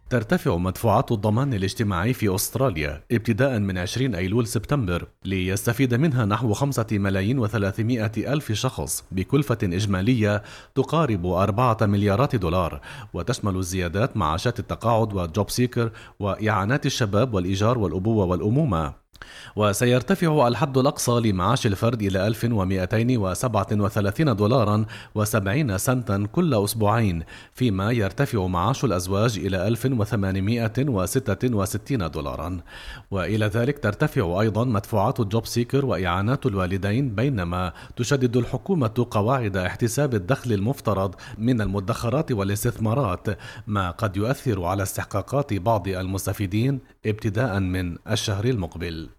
ترتفع مدفوعات الضمان الاجتماعي في أستراليا ابتداء من 20 أيلول سبتمبر ليستفيد منها نحو 5,300,000 شخص بكلفة إجمالية تقارب 4 مليارات دولار، وتشمل الزيادات معاشات التقاعد والجوب سيكر وإعانات الشباب والإيجار والأبوة والأمومة. وسيرتفع الحد الأقصى لمعاش الفرد إلى 1237 دولارا و70 سنتا كل أسبوعين، فيما يرتفع معاش الأزواج إلى 1866 دولارا. وإلى ذلك ترتفع أيضا مدفوعات الجوب سيكر وإعانات الوالدين، بينما تشدد الحكومة قواعد احتساب الدخل المفترض من المدخرات والاستثمارات، ما قد يؤثر على استحقاقات بعض المستفيدين ابتداء من الشهر المقبل.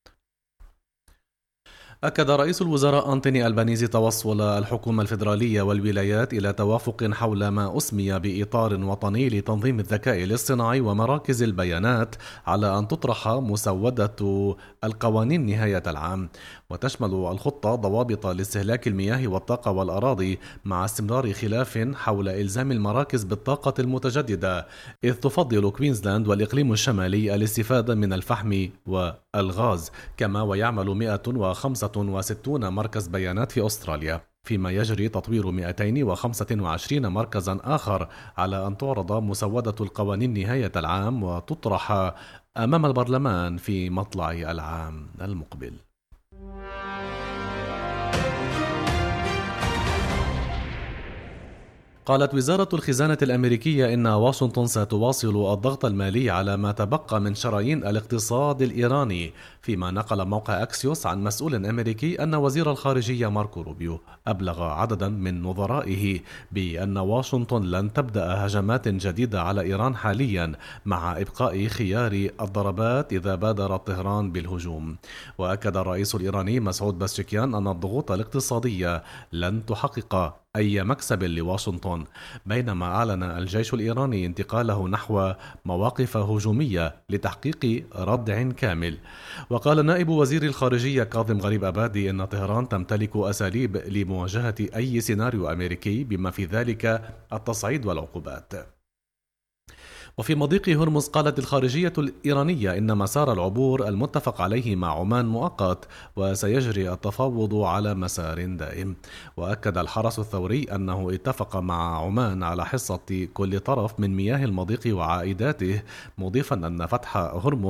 أكد رئيس الوزراء أنتوني ألبانيزي توصل الحكومة الفيدرالية والولايات إلى توافق حول ما أسمي بإطار وطني لتنظيم الذكاء الاصطناعي ومراكز البيانات على أن تطرح مسودة القوانين نهاية العام، وتشمل الخطة ضوابط لاستهلاك المياه والطاقة والأراضي، مع استمرار خلاف حول إلزام المراكز بالطاقة المتجددة، إذ تفضل كوينزلاند والإقليم الشمالي الاستفادة من الفحم والغاز، كما ويعمل 165 مركز بيانات في أستراليا، فيما يجري تطوير 225 مركزا آخر على أن تعرض مسودة القوانين نهاية العام وتطرح أمام البرلمان في مطلع العام المقبل. قالت وزارة الخزانة الأمريكية إن واشنطن ستواصل الضغط المالي على ما تبقى من شرايين الاقتصاد الإيراني، فيما نقل موقع أكسيوس عن مسؤول أمريكي أن وزير الخارجية ماركو روبيو أبلغ عددا من نظرائه بأن واشنطن لن تبدأ هجمات جديدة على إيران حاليا، مع إبقاء خيار الضربات إذا بادرت طهران بالهجوم. وأكد الرئيس الإيراني مسعود باشكيان أن الضغوط الاقتصادية لن تحقق أي مكسب لواشنطن، بينما أعلن الجيش الإيراني انتقاله نحو مواقف هجومية لتحقيق ردع كامل. وقال نائب وزير الخارجية كاظم غريب أبادي إن طهران تمتلك أساليب لمواجهة أي سيناريو أمريكي، بما في ذلك التصعيد والعقوبات. وفي مضيق هرمز قالت الخارجية الإيرانية إن مسار العبور المتفق عليه مع عمان مؤقت، وسيجري التفاوض على مسار دائم. وأكد الحرس الثوري أنه اتفق مع عمان على حصة كل طرف من مياه المضيق وعائداته، مضيفا أن فتح هرمز